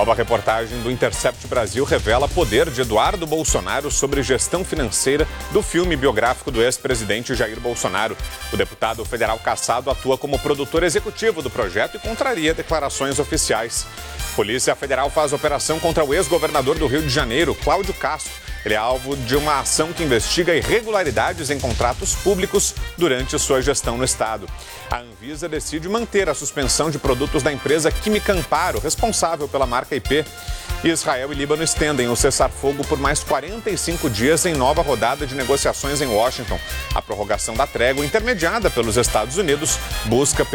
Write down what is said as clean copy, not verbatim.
Nova reportagem do Intercept Brasil revela poder de Eduardo Bolsonaro sobre gestão financeira do filme biográfico do ex-presidente Jair Bolsonaro. O deputado federal cassado atua como produtor executivo do projeto e contraria declarações oficiais. Polícia Federal faz operação contra o ex-governador do Rio de Janeiro, Cláudio Castro. Ele é alvo de uma ação que investiga irregularidades em contratos públicos durante sua gestão no estado. A Anvisa decide manter a suspensão de produtos da empresa Química Amparo, responsável pela marca IP. Israel e Líbano estendem o cessar-fogo por mais 45 dias em nova rodada de negociações em Washington. A prorrogação da trégua, intermediada pelos Estados Unidos, busca